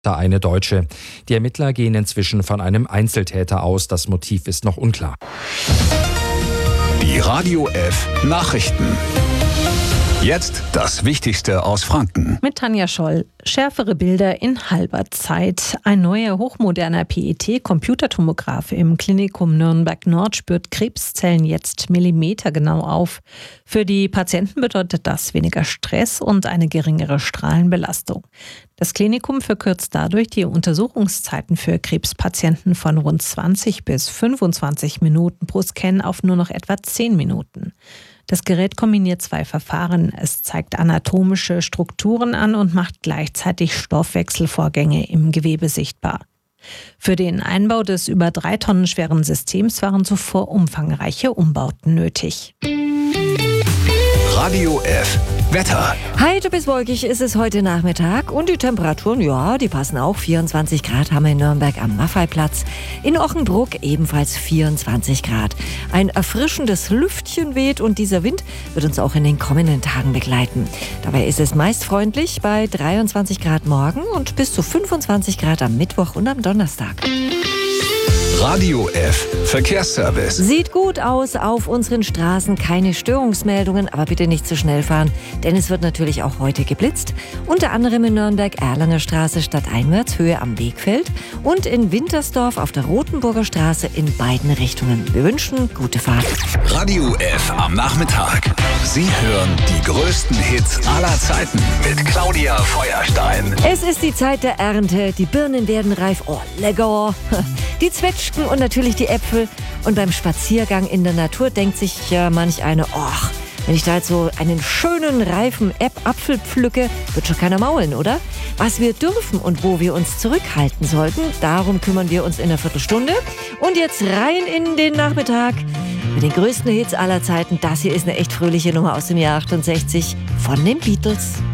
eine Deutsche. Die Ermittler gehen inzwischen von einem Einzeltäter aus. Das Motiv ist noch unklar. Die Radio F Nachrichten. Jetzt das Wichtigste aus Franken. Mit Tanja Scholl. Schärfere Bilder in halber Zeit. Ein neuer hochmoderner PET-Computertomograph im Klinikum Nürnberg Nord spürt Krebszellen jetzt millimetergenau auf. Für die Patienten bedeutet das weniger Stress und eine geringere Strahlenbelastung. Das Klinikum verkürzt dadurch die Untersuchungszeiten für Krebspatienten von rund 20 bis 25 Minuten pro Scan auf nur noch etwa 10 Minuten. Das Gerät kombiniert 2 Verfahren. Es zeigt anatomische Strukturen an und macht gleichzeitig Stoffwechselvorgänge im Gewebe sichtbar. Für den Einbau des über 3 Tonnen schweren Systems waren zuvor umfangreiche Umbauten nötig. Radio F Wetter. Heiter bis wolkig ist es heute Nachmittag und die Temperaturen, ja, die passen auch. 24 Grad haben wir in Nürnberg am Maffeiplatz. In Ochenbruck ebenfalls 24 Grad. Ein erfrischendes Lüftchen weht und dieser Wind wird uns auch in den kommenden Tagen begleiten. Dabei ist es meist freundlich bei 23 Grad morgen und bis zu 25 Grad am Mittwoch und am Donnerstag. Radio F Verkehrsservice. Sieht gut aus auf unseren Straßen, keine Störungsmeldungen, aber bitte nicht zu schnell fahren, denn es wird natürlich auch heute geblitzt. Unter anderem in Nürnberg Erlanger Straße stadteinwärts, Höhe am Wegfeld und in Wintersdorf auf der Rotenburger Straße in beiden Richtungen. Wir wünschen gute Fahrt. Radio F am Nachmittag. Sie hören die größten Hits aller Zeiten mit Claudia Feuerstein. Es ist die Zeit der Ernte, die Birnen werden reif, oh lecker, die Zwetschgen und natürlich die Äpfel. Und beim Spaziergang in der Natur denkt sich ja manch eine, wenn ich da jetzt so einen schönen, reifen Apfel pflücke, wird schon keiner maulen, oder? Was wir dürfen und wo wir uns zurückhalten sollten, darum kümmern wir uns in einer Viertelstunde. Und jetzt rein in den Nachmittag mit den größten Hits aller Zeiten. Das hier ist eine echt fröhliche Nummer aus dem Jahr 68 von den Beatles.